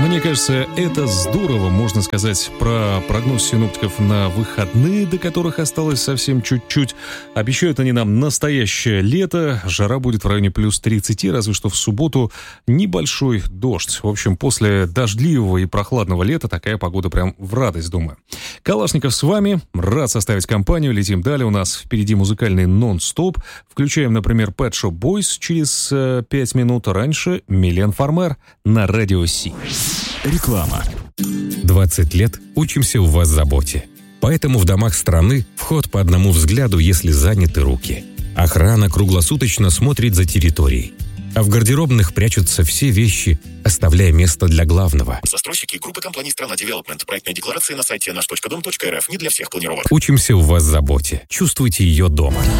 мне кажется, это здорово, можно сказать, про прогноз синоптиков на выходные, до которых осталось совсем чуть-чуть. Обещают они нам настоящее лето, жара будет в районе плюс 30, разве что в субботу небольшой дождь. В общем, после дождливого и прохладного лета такая погода прям в радость, думаю. Калашников с вами, рад составить компанию, летим далее, у нас впереди музыкальный нон-стоп. Включаем, например, Pet Shop Boys через 5 минут, раньше Милен Фармер на Радио Си. Реклама. 20 лет учимся у вас заботе. Поэтому в домах страны вход по одному взгляду, если заняты руки. Охрана круглосуточно смотрит за территорией. А в гардеробных прячутся все вещи, оставляя место для главного. Застройщики группы компаний «Страна Девелопмент». Проектные декларации на сайте наш.дом.рф. Не для всех планировок. Учимся у вас заботе. Чувствуйте ее дома.